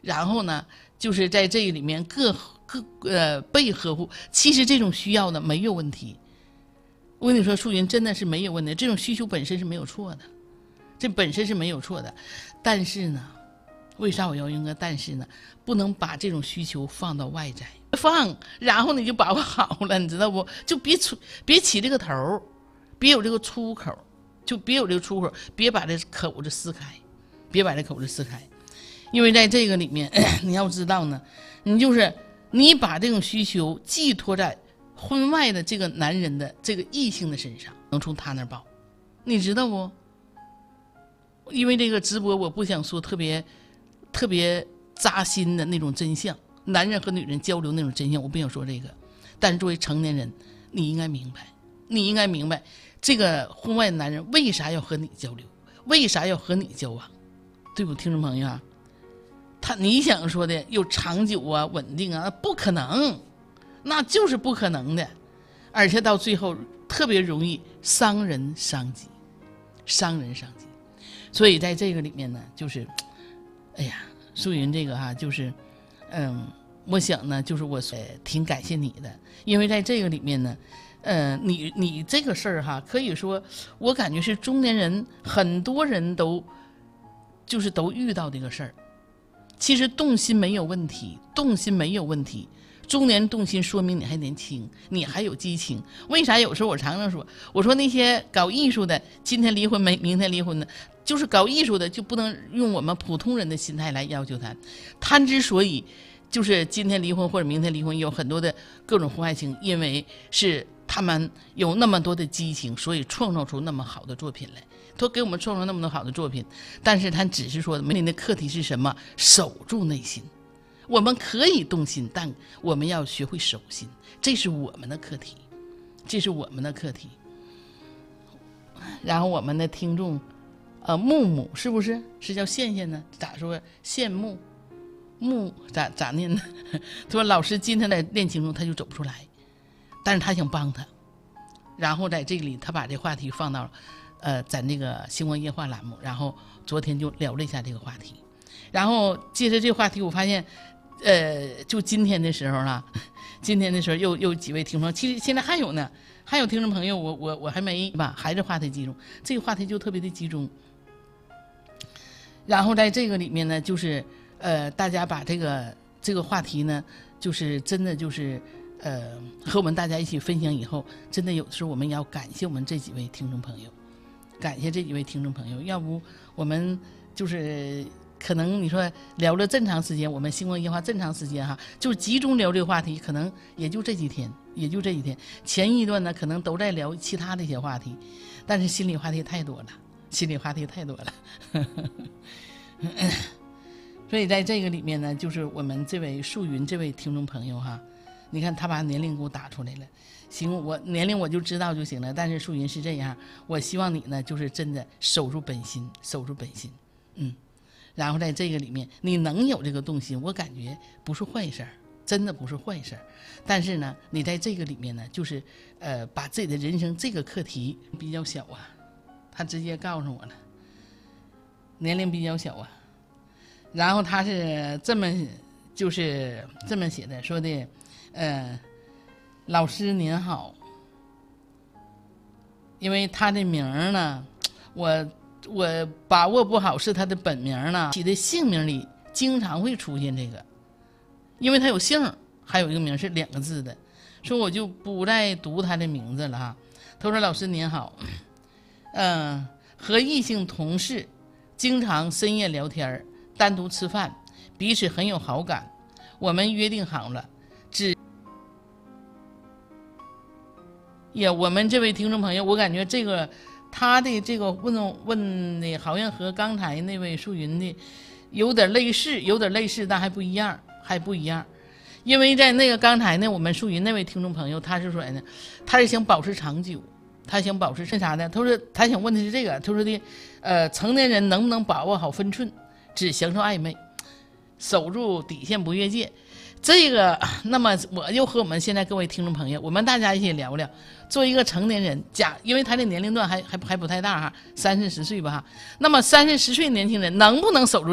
然后呢，就是在这里面被呵护。其实这种需要呢没有问题，我跟你说，素云真的是没有问题，这种需求本身是没有错的，这本身是没有错的。但是呢，为啥我要用个但是呢？不能把这种需求放到外在放，然后你就把握好了，你知道不？就别起这个头，别有这个出口，就别有这个出口，别把这口子撕开，别把这口子撕开。因为在这个里面，你要知道呢，你把这种需求寄托在婚外的这个男人的这个异性的身上，能从他那儿报，你知道不？因为这个直播我不想说特别扎心的那种真相，男人和女人交流那种真相，我不想说这个。但是作为成年人，你应该明白，这个婚外的男人为啥要和你交流，为啥要和你交往，对不，听众朋友啊？你想说的有长久啊、稳定啊，不可能，那就是不可能的，而且到最后特别容易伤人伤己。所以在这个里面呢，就是哎呀，素云这个就是我想呢，就是我挺感谢你的，因为在这个里面呢你这个事儿可以说我感觉是中年人很多人都遇到这个事儿。其实动心没有问题，中年动心说明你还年轻，你还有激情。为啥有时候我常常说，我说那些搞艺术的今天离婚明天离婚的，就是搞艺术的就不能用我们普通人的心态来要求他之所以就是今天离婚或者明天离婚，有很多的各种婚外情，因为是他们有那么多的激情，所以创造出那么好的作品来，都给我们创造那么多好的作品。但是他只是说面临的课题是什么？守住内心。我们可以动心，但我们要学会守心，这是我们的课题，然后我们的听众木木是不是叫羡羡呢？咋说？羡慕木咋念呢？他说老师今天在恋情中他就走不出来，但是他想帮他，然后在这里他把这话题放到了咱这个星光夜话栏目，然后昨天就聊了一下这个话题，然后接着这个话题我发现就今天的时候又几位听众，其实现在还有听众朋友，我还没还是话题集中，这个话题就特别的集中。然后在这个里面呢，就是大家把这个话题呢，就是真的就是和我们大家一起分享以后，真的有时候我们要感谢我们这几位听众朋友，要不我们就是可能你说聊了这么长时间，我们星光夜话这么长时间就集中聊这个话题，可能也就这几天，前一段呢可能都在聊其他的一些话题，但是心理话题太多了所以在这个里面呢，就是我们这位素云这位听众朋友你看他把年龄给我打出来了，行，我年龄我就知道就行了，但是素云是这样，我希望你呢就是真的守住本心，然后在这个里面你能有这个动心，我感觉不是坏事，真的不是坏事。但是呢你在这个里面呢，就是把自己的人生这个课题比较小他直接告诉我了，年龄比较小然后他是这么写的，说的老师您好，因为他的名呢我把握不好是他的本名呢，起的姓名里经常会出现这个，因为他有姓还有一个名是2个字的，说我就不再读他的名字了他说老师您好，和异性同事经常深夜聊天，单独吃饭，彼此很有好感，我们约定好了我们这位听众朋友，我感觉这个他的这个问的好像和刚才那位素云的有点类似，但还不一样。因为在那个刚才呢，我们素云那位听众朋友，他是说呢，他是想保持长久，他想保持啥呢？他说他想问的是这个，他说的成年人能不能把握好分寸，只享受暧昧，守住底线不越界。这个，那么我就和我们现在各位听众朋友，我们大家一起聊聊，做一个成年人，因为他的年龄段还不太大30、40岁吧那么30、40岁年轻人能不能守住